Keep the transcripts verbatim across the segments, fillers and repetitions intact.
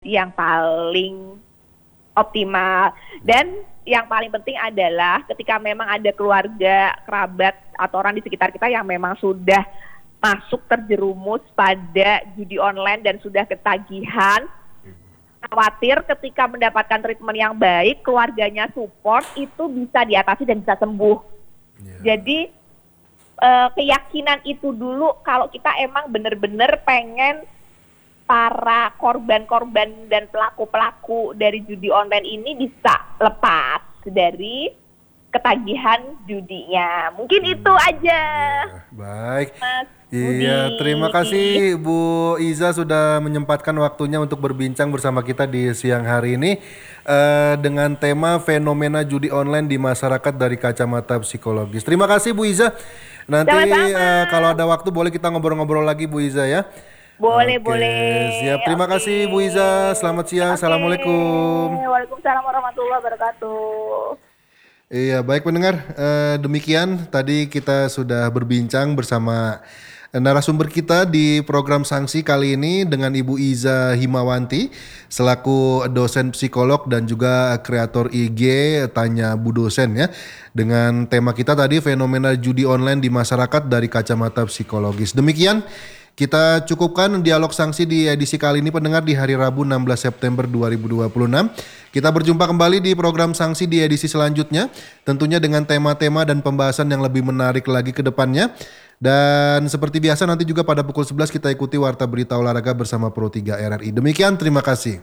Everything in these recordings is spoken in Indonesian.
edukasi yang paling optimal. Dan yang paling penting adalah ketika memang ada keluarga, kerabat, atau orang di sekitar kita yang memang sudah masuk terjerumus pada judi online dan sudah ketagihan, khawatir ketika mendapatkan treatment yang baik, keluarganya support, itu bisa diatasi dan bisa sembuh. Yeah. Jadi eh, keyakinan itu dulu kalau kita emang benar-benar pengen para korban-korban dan pelaku-pelaku dari judi online ini bisa lepas dari ketagihan judinya. Mungkin hmm. itu aja. Ya, baik. Mas Iya, Budi. terima kasih Bu Iza sudah menyempatkan waktunya untuk berbincang bersama kita di siang hari ini uh, dengan tema fenomena judi online di masyarakat dari kacamata psikologis. Terima kasih Bu Iza. Nanti uh, kalau ada waktu boleh kita ngobrol-ngobrol lagi Bu Iza ya. Boleh, Oke, boleh. Siap. Terima Oke. kasih Bu Iza. Selamat siang. Oke. Assalamualaikum. Waalaikumsalam warahmatullahi wabarakatuh. Iya, baik pendengar. Eh, demikian tadi kita sudah berbincang bersama narasumber kita di program Sanksi kali ini dengan Ibu Iza Himawanti selaku dosen psikolog dan juga kreator I G Tanya Bu Dosen ya. Dengan tema kita tadi fenomena judi online di masyarakat dari kacamata psikologis. Demikian kita cukupkan dialog Sanksi di edisi kali ini pendengar di hari Rabu enam belas September dua ribu dua puluh enam. Kita berjumpa kembali di program Sanksi di edisi selanjutnya. Tentunya dengan tema-tema dan pembahasan yang lebih menarik lagi ke depannya. Dan seperti biasa nanti juga pada pukul sebelas kita ikuti Warta Berita Olahraga bersama Pro tiga R R I. Demikian, terima kasih.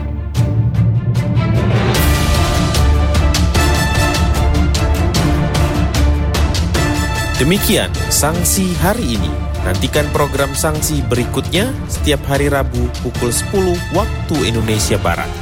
Demikian Sanksi hari ini. Nantikan program Sanksi berikutnya setiap hari Rabu pukul sepuluh waktu Indonesia Barat.